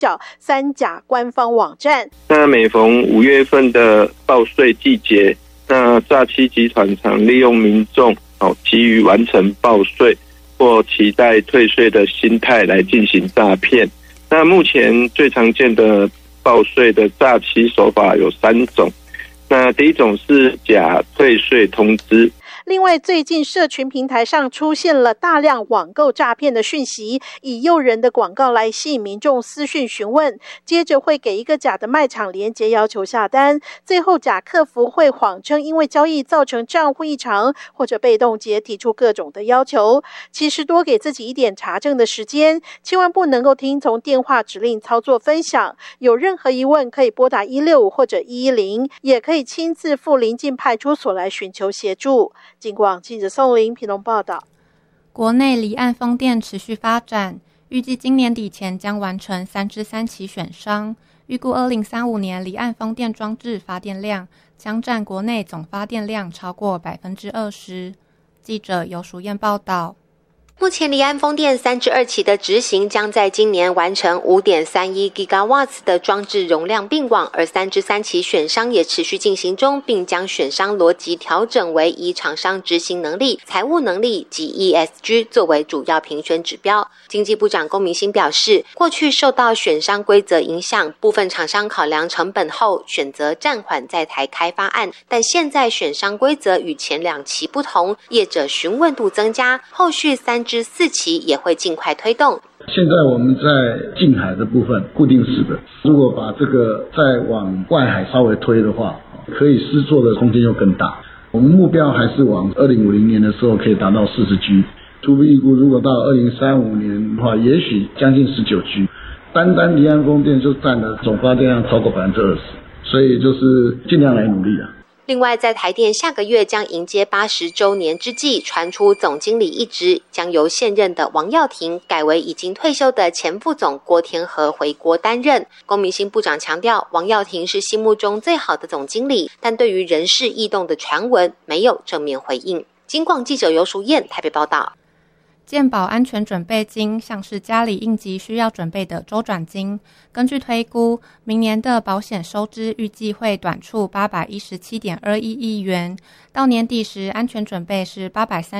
三甲官方网站。 那每逢5月份的报税季节，那诈欺集团常利用民众急于完成报税或期待退税的心态来进行诈骗。那目前最常见的报税的诈欺手法有3种。那第一种是假退税通知。 另外，最近社群平台上出现了大量网购诈骗的讯息，以诱人的广告来吸引民众私讯询问，接着会给一个假的卖场连结要求下单，最后假客服会谎称因为交易造成账户异常，或者被冻结提出各种的要求。其实多给自己一点查证的时间，千万不能够听从电话指令操作分享。有任何疑问可以拨打165或者110，也可以亲自赴邻近派出所来寻求协助。警广记者宋玲屏东报道。 国内离岸风电持续发展，预计今年底前将完成3支3期选商，预估2035年离岸风电装置发电量将占国内总发电量超过 20%。 记者游淑燕报道。 目前离岸风电3至2期的执行将在今年完成 5.31 gigawatts 的装置容量并网，而3至3期选商也持续进行中，并将选商逻辑调整为以厂商执行能力、财务能力及 ESG 作为主要评选指标。经济部长龚明鑫表示，过去受到选商规则影响，部分厂商考量成本后选择暂缓在台开发案，但现在选商规则与前2期不同，业者询问度增加，后续3至4期也会尽快推动。 现在我们在近海的部分固定式的，如果把这个再往外海稍微推的话，可以施作的空间又更大。我们目标还是往2050年的时候可以达到40G， 初步预估如果到2035年的话，也许将近19G， 单离岸风电就占了总发电量超过 20%， 所以就是尽量来努力啊。 另外，在台电下个月将迎接80周年之际，传出总经理一职将由现任的王耀庭改为已经退休的前副总郭天和回国担任。龚明鑫部长强调，王耀庭是心目中最好的总经理，但对于人事异动的传闻没有正面回应。警广记者游淑燕台北报道。 健保安全准备金像是家里应急需要准备的周转金，根据推估，明年的保险收支预计会短促 817.21 亿元，到年底时安全准备是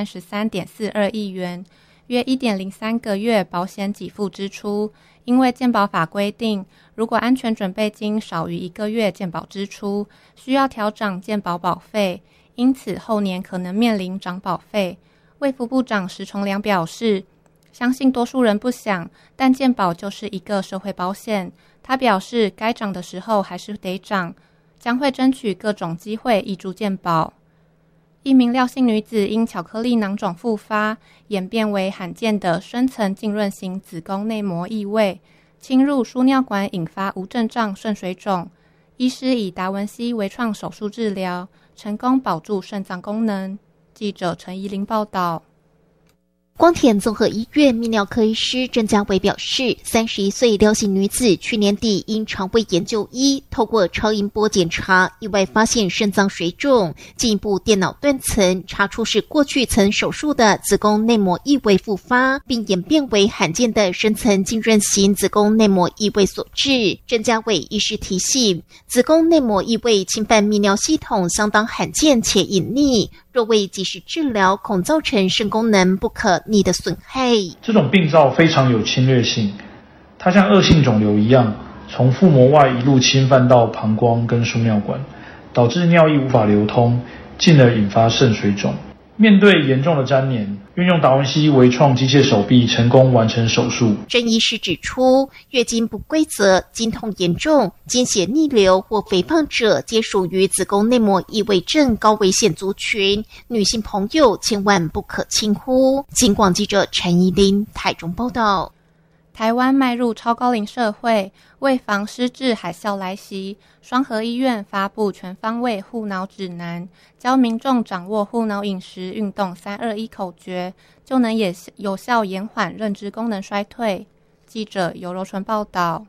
833.42 亿元，约 1.03 个月保险给付支出。因为健保法规定，如果安全准备金少于1个月健保支出，需要调涨健保保费，因此后年可能面临涨保费。卫福部长石崇良表示，相信多数人不想，但健保就是一个社会保险。他表示，该涨的时候还是得涨，将会争取各种机会挹注健保。一名廖姓女子因巧克力囊肿复发，演变为罕见的深层浸润型子宫内膜异位，侵入输尿管引发无症状肾水肿。医师以达文西微创手术治疗，成功保住肾脏功能。记者陈怡玲报道。 光田综合医院泌尿科医师郑家伟表示，31岁廖姓女子去年底因肠胃炎就医，透过超音波检查，意外发现肾脏水肿，进一步电脑断层查出是过去曾手术的子宫内膜异位复发，并演变为罕见的深层浸润型子宫内膜异位所致。郑家伟医师提醒，子宫内膜异位侵犯泌尿系统相当罕见且隐匿，若未及时治疗，恐造成肾功能不可逆的损害。 这种病灶非常有侵略性，它像恶性肿瘤一样，从腹膜外一路侵犯到膀胱跟输尿管，导致尿液无法流通，进而引发肾水肿。面对严重的粘连，运用达文西微创机械手臂成功完成手术。 郑医师指出，月经不规则、经痛严重、经血逆流或肥胖者，皆属于子宫内膜异位症高危险族群，女性朋友千万不可轻忽。警广记者陈怡玲台中报道。 台湾迈入超高龄社会，为防失智海啸来袭，双和医院发布全方位护脑指南，教民众掌握护脑饮食、运动321口诀，就能有效延缓认知功能衰退。记者尤柔纯报道。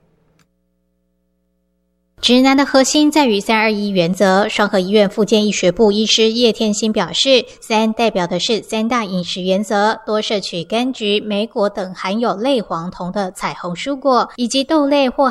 指南的核心在于321原则。双和医院复健医学部医师叶天心表示，3代表的是3大饮食原则，多摄取柑橘、莓果等含有类黄酮的彩虹蔬果，以及豆类或